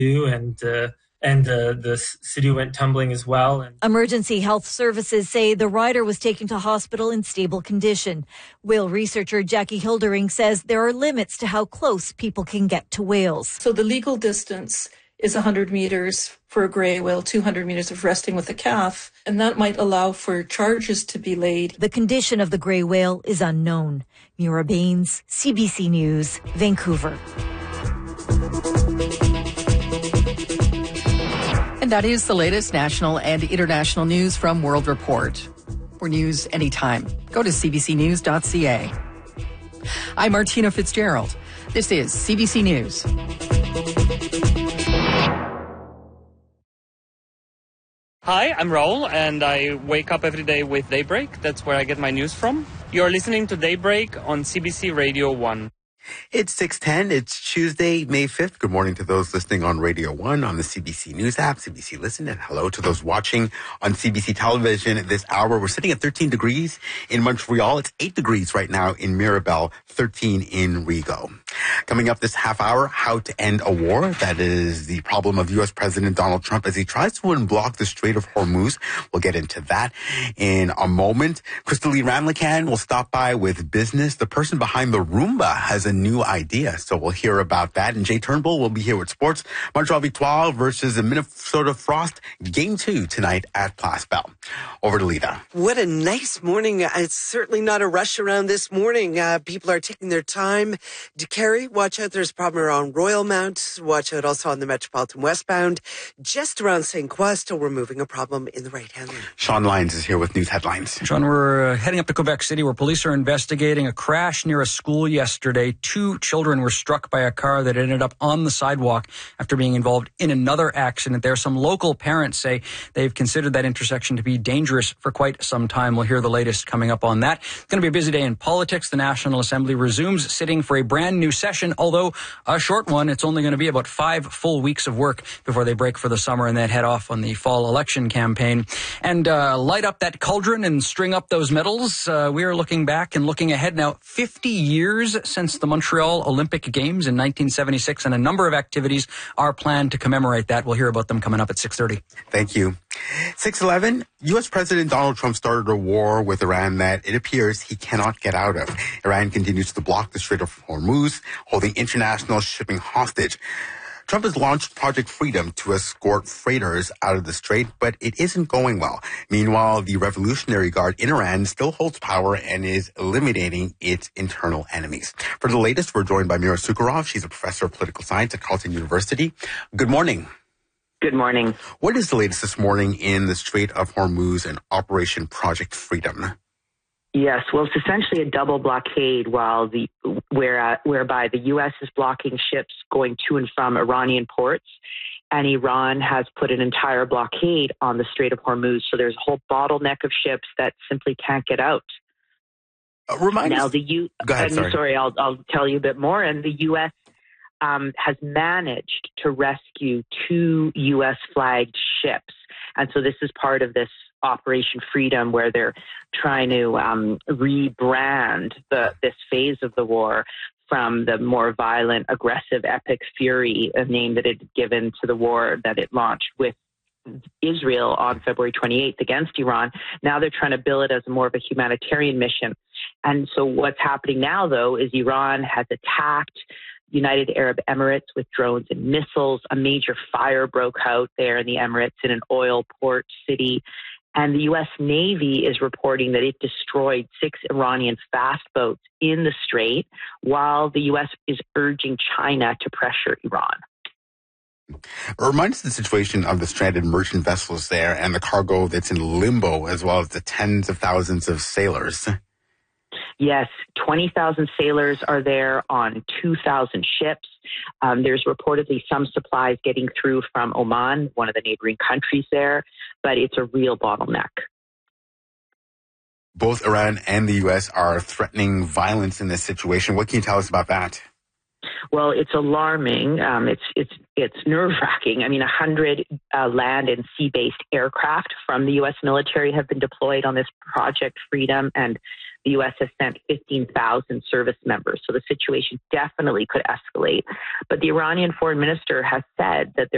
and the city went tumbling as well. Emergency health services say the rider was taken to hospital in stable condition. Whale researcher Jackie Hildering says there are limits to how close people can get to whales. So the legal distance is 100 meters for a gray whale, 200 meters of resting with a calf, and that might allow for charges to be laid. The condition of the gray whale is unknown. Mira Baines, CBC News, Vancouver. And that is the latest national and international news from World Report. For news anytime, go to cbcnews.ca. I'm Martina Fitzgerald. This is CBC News. Hi, I'm Raul, and I wake up every day with Daybreak. That's where I get my news from. You're listening to Daybreak on CBC Radio 1. It's 6:10. It's Tuesday, May 5th. Good morning to those listening on Radio 1, on the CBC News app, CBC Listen, and hello to those watching on CBC Television this hour. We're sitting at 13 degrees in Montreal. It's 8 degrees right now in Mirabel, 13 in Rigaud. Coming up this half hour, how to end a war. That is the problem of U.S. President Donald Trump as he tries to unblock the Strait of Hormuz. We'll get into that in a moment. Crystalie Ramlichan will stop by with business. The person behind the Roomba has a new idea, so we'll hear about that. And Jay Turnbull will be here with sports. Montreal Victoire versus the Minnesota Frost, Game 2 tonight at Place Bell. Over to Lita. What a nice morning. It's certainly not a rush around this morning. People are taking their time. Carrie, watch out. There's a problem around Royalmount. Watch out also on the Metropolitan westbound. Just around St. Croix, still removing a problem in the right-hand lane. Sean Lyons is here with news headlines. Sean, we're heading up to Quebec City where police are investigating a crash near a school yesterday. 2 children were struck by a car that ended up on the sidewalk after being involved in another accident there. Some local parents say they've considered that intersection to be dangerous for quite some time. We'll hear the latest coming up on that. It's going to be a busy day in politics. The National Assembly resumes sitting for a brand new session, although a short one. It's only going to be about 5 full weeks of work before they break for the summer and then head off on the fall election campaign. And light up that cauldron and string up those medals. We are looking back and looking ahead now. 50 years since the Montreal Olympic Games in 1976, and a number of activities are planned to commemorate that. We'll hear about them coming up at 6:30. Thank you. 6:11, U.S. President Donald Trump started a war with Iran that it appears he cannot get out of. Iran continues to block the Strait of Hormuz, holding international shipping hostage. Trump has launched Project Freedom to escort freighters out of the strait, but it isn't going well. Meanwhile, the Revolutionary Guard in Iran still holds power and is eliminating its internal enemies. For the latest, we're joined by Mira Sukharov. She's a professor of political science at Carleton University. Good morning. Good morning. What is the latest this morning in the Strait of Hormuz and Operation Project Freedom? Yes, well, it's essentially a double blockade whereby the U.S. is blocking ships going to and from Iranian ports, and Iran has put an entire blockade on the Strait of Hormuz. So there's a whole bottleneck of ships that simply can't get out. Remind now, us. Go ahead, sorry, I'll tell you a bit more. And the U.S. Has managed to rescue 2 U.S. flagged ships. And so this is part of this Operation Freedom, where they're trying to rebrand this phase of the war from the more violent, aggressive, epic fury, a name that it had given to the war that it launched with Israel on February 28th against Iran. Now they're trying to bill it as more of a humanitarian mission. And so what's happening now, though, is Iran has attacked United Arab Emirates with drones and missiles. A major fire broke out there in the Emirates in an oil port city. And the U.S. Navy is reporting that it destroyed 6 Iranian fast boats in the strait, while the U.S. is urging China to pressure Iran. Remind us the situation of the stranded merchant vessels there and the cargo that's in limbo, as well as the tens of thousands of sailors. Yes, 20,000 sailors are there on 2,000 ships. There's reportedly some supplies getting through from Oman, one of the neighboring countries there, but it's a real bottleneck. Both Iran and the U.S. are threatening violence in this situation. What can you tell us about that? Well, it's alarming. It's nerve-wracking. I mean, 100 land and sea-based aircraft from the U.S. military have been deployed on this Project Freedom, and the U.S. has sent 15,000 service members. So the situation definitely could escalate. But the Iranian foreign minister has said that